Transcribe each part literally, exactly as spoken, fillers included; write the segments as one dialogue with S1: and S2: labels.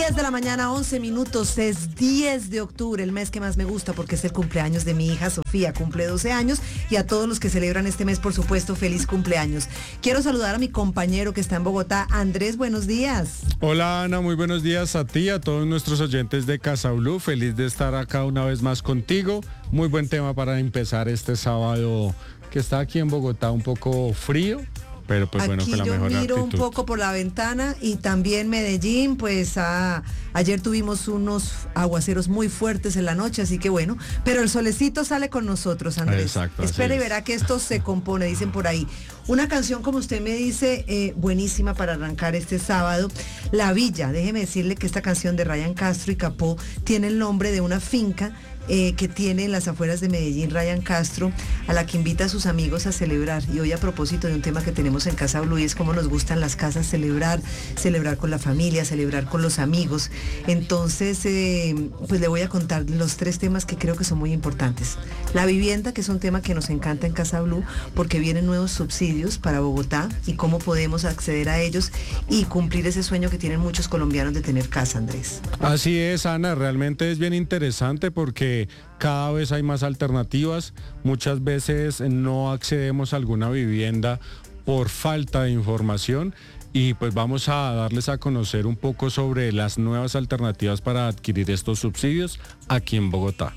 S1: diez de la mañana, once minutos, es diez de octubre, el mes que más me gusta porque es el cumpleaños de mi hija Sofía, cumple doce años, y a todos los que celebran este mes, por supuesto, feliz cumpleaños. Quiero saludar a mi compañero que está en Bogotá, Andrés, buenos días.
S2: Hola Ana, muy buenos días a ti, a todos nuestros oyentes de Casa Blue, feliz de estar acá una vez más contigo. Muy buen tema para empezar este sábado que está aquí en Bogotá un poco frío. Pero pues
S1: Aquí
S2: bueno, con la
S1: yo
S2: mejor
S1: miro
S2: actitud.
S1: un poco por la ventana y también Medellín, pues a, ayer tuvimos unos aguaceros muy fuertes en la noche, así que bueno, pero el solecito sale con nosotros, Andrés.
S2: Exacto.
S1: Espera y
S2: es.
S1: verá que esto se compone, dicen por ahí. Una canción, como usted me dice, eh, buenísima para arrancar este sábado, La Villa. Déjeme decirle que esta canción de Ryan Castro y Capó tiene el nombre de una finca Eh, que tiene en las afueras de Medellín Ryan Castro, a la que invita a sus amigos a celebrar. Y hoy, a propósito de un tema que tenemos en Casa Blue, y es cómo nos gustan las casas, celebrar, celebrar con la familia, celebrar con los amigos. Entonces, eh, pues le voy a contar los tres temas que creo que son muy importantes. La vivienda, que es un tema que nos encanta en Casa Blue, porque vienen nuevos subsidios para Bogotá y cómo podemos acceder a ellos y cumplir ese sueño que tienen muchos colombianos de tener casa, Andrés.
S2: Así es, Ana, realmente es bien interesante porque cada vez hay más alternativas. Muchas veces no accedemos a alguna vivienda por falta de información, y pues vamos a darles a conocer un poco sobre las nuevas alternativas para adquirir estos subsidios aquí en Bogotá.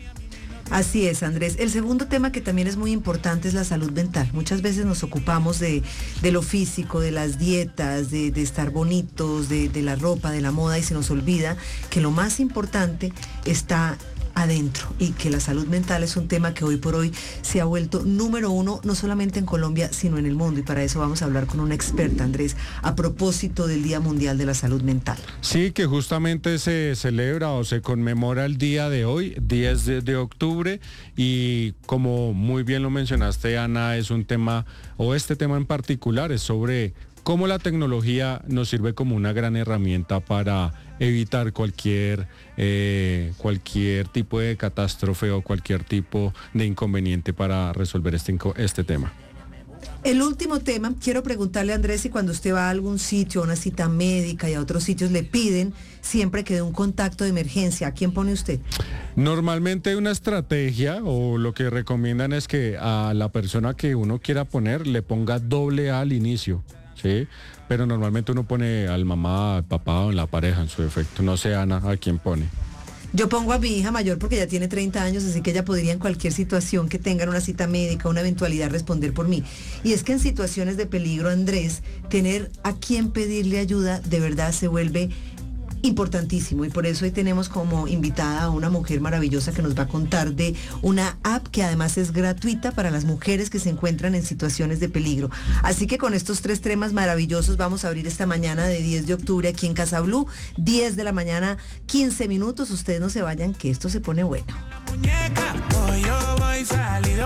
S1: Así es, Andrés. El segundo tema que también es muy importante es la salud mental. Muchas veces nos ocupamos de, de lo físico, de las dietas, de, de estar bonitos, de, de la ropa, de la moda, y se nos olvida que lo más importante está adentro, y que la salud mental es un tema que hoy por hoy se ha vuelto número uno, no solamente en Colombia, sino en el mundo, y para eso vamos a hablar con una experta, Andrés, a propósito del Día Mundial de la Salud Mental.
S2: Sí, que justamente se celebra o se conmemora el día de hoy, diez de octubre, y como muy bien lo mencionaste, Ana, es un tema, o este tema en particular, es sobre cómo la tecnología nos sirve como una gran herramienta para evitar cualquier, eh, cualquier tipo de catástrofe o cualquier tipo de inconveniente para resolver este, este tema.
S1: El último tema, quiero preguntarle a Andrés si cuando usted va a algún sitio, a una cita médica y a otros sitios, le piden siempre que dé un contacto de emergencia. ¿A quién pone usted?
S2: Normalmente una estrategia, o lo que recomiendan, es que a la persona que uno quiera poner le ponga doble A al inicio. Sí, pero normalmente uno pone al mamá, al papá o en la pareja en su defecto. No sé, Ana, ¿a quién pone?
S1: Yo pongo a mi hija mayor porque ya tiene treinta años, así que ella podría en cualquier situación que tengan una cita médica, una eventualidad, responder por mí. Y es que en situaciones de peligro, Andrés, tener a quién pedirle ayuda de verdad se vuelve importantísimo, y por eso hoy tenemos como invitada a una mujer maravillosa que nos va a contar de una app que además es gratuita para las mujeres que se encuentran en situaciones de peligro. Así que con estos tres temas maravillosos vamos a abrir esta mañana de diez de octubre aquí en Casa Blue, diez de la mañana, quince minutos. Ustedes no se vayan, que esto se pone bueno.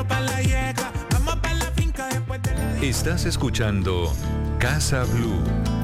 S3: Estás escuchando Casa Blue.